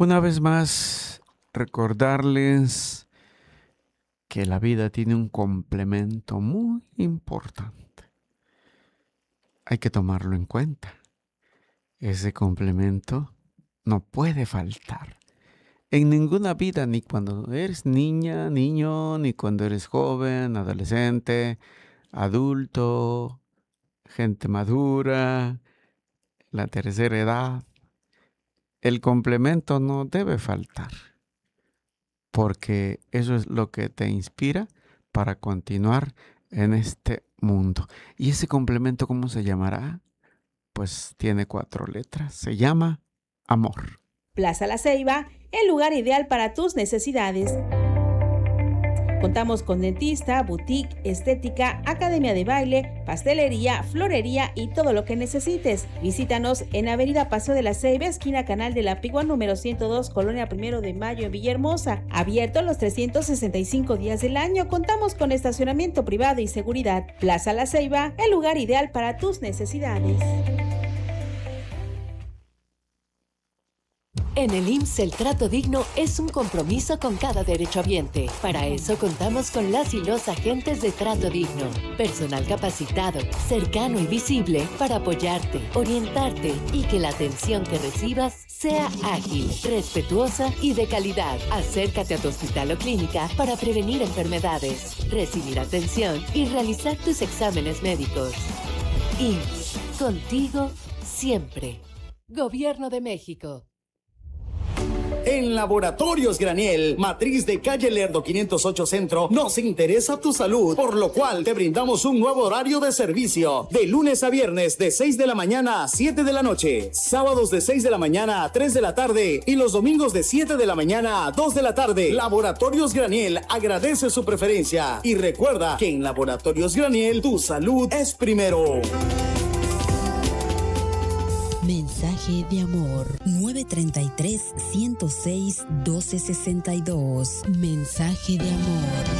Una vez más, recordarles que la vida tiene un complemento muy importante. Hay que tomarlo en cuenta. Ese complemento no puede faltar en ninguna vida, ni cuando eres niña, niño, ni cuando eres joven, adolescente, adulto, gente madura, la tercera edad. El complemento no debe faltar, porque eso es lo que te inspira para continuar en este mundo. ¿Y ese complemento cómo se llamará? Pues tiene 4 letras. Se llama amor. Plaza La Ceiba, el lugar ideal para tus necesidades. Contamos con dentista, boutique, estética, academia de baile, pastelería, florería y todo lo que necesites. Visítanos en Avenida Paseo de la Ceiba, esquina Canal de la Pigua, número 102, Colonia 1 de Mayo, en Villahermosa. Abierto los 365 días del año. Contamos con estacionamiento privado y seguridad. Plaza La Ceiba, el lugar ideal para tus necesidades. En el IMSS el trato digno es un compromiso con cada derechohabiente. Para eso contamos con las y los agentes de trato digno. Personal capacitado, cercano y visible para apoyarte, orientarte y que la atención que recibas sea ágil, respetuosa y de calidad. Acércate a tu hospital o clínica para prevenir enfermedades, recibir atención y realizar tus exámenes médicos. IMSS, contigo siempre. Gobierno de México. En Laboratorios Graniel, matriz de calle Lerdo 508 Centro, nos interesa tu salud, por lo cual te brindamos un nuevo horario de servicio, de lunes a viernes de 6 de la mañana a 7 de la noche, sábados de 6 de la mañana a 3 de la tarde y los domingos de 7 de la mañana a 2 de la tarde. Laboratorios Graniel agradece su preferencia y recuerda que en Laboratorios Graniel tu salud es primero. Mensaje de amor 933-106-1262. Mensaje de amor.